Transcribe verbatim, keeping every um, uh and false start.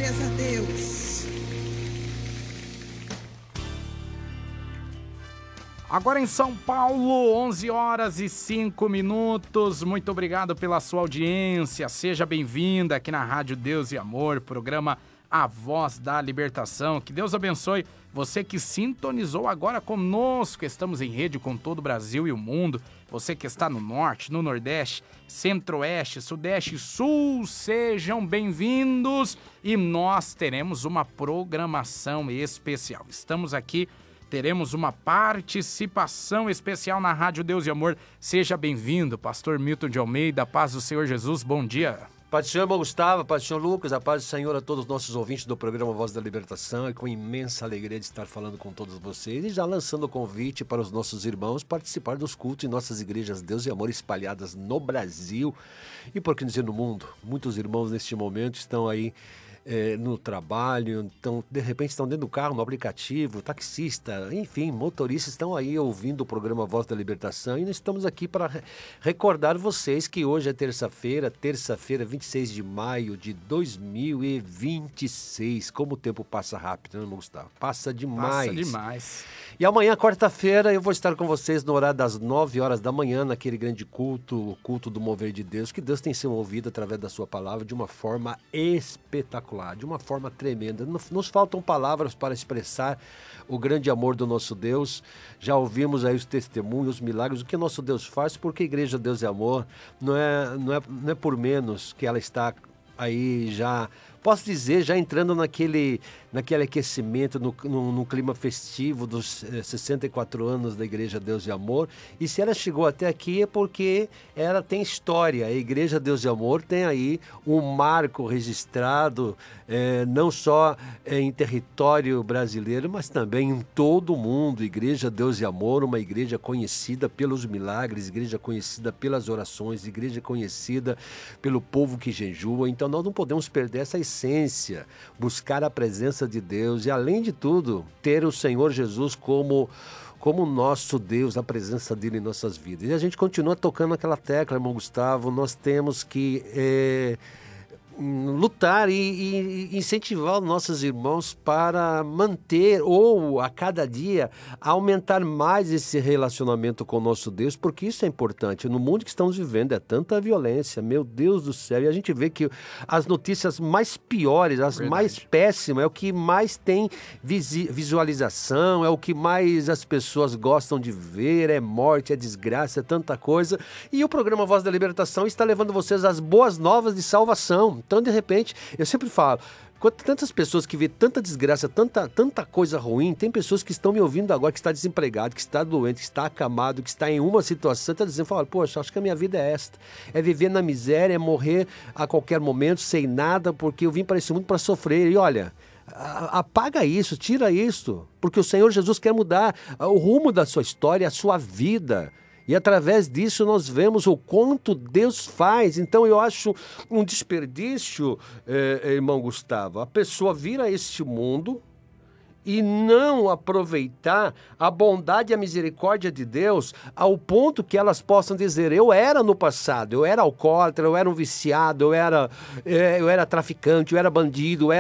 Glórias a Deus. Agora em São Paulo, onze horas e cinco minutos. Muito obrigado pela sua audiência. Seja bem-vinda aqui na Rádio Deus e Amor, programa A Voz da Libertação. Que Deus abençoe você que sintonizou agora conosco. Estamos em rede com todo o Brasil e o mundo. Você que está no Norte, no Nordeste, Centro-Oeste, Sudeste e Sul, sejam bem-vindos. E nós teremos uma programação especial. Estamos aqui. Teremos uma participação especial na Rádio Deus e Amor. Seja bem-vindo, pastor Milton de Almeida. Paz do Senhor Jesus, bom dia. Paz do Senhor, irmão Gustavo, paz do Senhor Lucas, a paz do Senhor a todos os nossos ouvintes do programa Voz da Libertação. É com imensa alegria de estar falando com todos vocês e já lançando o convite para os nossos irmãos participar dos cultos em nossas igrejas Deus e Amor espalhadas no Brasil e, por que dizer, no mundo. Muitos irmãos neste momento estão aí É, no trabalho, então, de repente estão dentro do carro, no aplicativo, taxista, enfim, motoristas estão aí ouvindo o programa Voz da Libertação e nós estamos aqui para re- recordar vocês que hoje é terça-feira, terça-feira, vinte e seis de maio de dois mil e vinte e seis. Como o tempo passa rápido, né, irmão Gustavo? Passa demais. Passa demais. E amanhã, quarta-feira, eu vou estar com vocês no horário das nove horas da manhã, naquele grande culto, o culto do mover de Deus, que Deus tem sido ouvido através da sua palavra de uma forma espetacular, de uma forma tremenda. Nos faltam palavras para expressar o grande amor do nosso Deus. Já ouvimos aí os testemunhos, os milagres, o que nosso Deus faz, porque a Igreja Deus é Amor não é, não é, não é por menos que ela está aí já, posso dizer, já entrando naquele, naquele aquecimento, no, no, no clima festivo dos eh, sessenta e quatro anos da Igreja Deus e Amor. E se ela chegou até aqui é porque ela tem história. A Igreja Deus e Amor tem aí um marco registrado, eh, não só eh, em território brasileiro, mas também em todo o mundo. Igreja Deus e Amor, uma igreja conhecida pelos milagres, igreja conhecida pelas orações, igreja conhecida pelo povo que jejua. Então nós não podemos perder essa essência, buscar a presença de Deus e, além de tudo, ter o Senhor Jesus como, como nosso Deus, a presença dele em nossas vidas. E a gente continua tocando aquela tecla, irmão Gustavo, nós temos que é, lutar e, e incentivar os nossos irmãos para manter ou a cada dia aumentar mais esse relacionamento com o nosso Deus, porque isso é importante. No mundo que estamos vivendo é tanta violência, meu Deus do céu, e a gente vê que as notícias mais piores, as Verdade. mais péssimas, é o que mais tem visi- visualização, é o que mais as pessoas gostam de ver, é morte, é desgraça, é tanta coisa. E o programa Voz da Libertação está levando vocês às boas novas de salvação. Então, de repente, eu sempre falo, quanto tantas pessoas que vê tanta desgraça, tanta, tanta coisa ruim, tem pessoas que estão me ouvindo agora, que está desempregado, que está doente, que está acamado, que está em uma situação, está dizendo, fala, poxa, acho que a minha vida é esta, é viver na miséria, é morrer a qualquer momento, sem nada, porque eu vim para esse mundo para sofrer. E olha, a- apaga isso, tira isso, porque o Senhor Jesus quer mudar o rumo da sua história, a sua vida. E através disso nós vemos o quanto Deus faz. Então eu acho um desperdício, eh, irmão Gustavo, a pessoa vir a este mundo e não aproveitar a bondade e a misericórdia de Deus ao ponto que elas possam dizer, eu era no passado, eu era alcoólatra, eu era um viciado, eu era, eh, eu era traficante, eu era bandido, eu era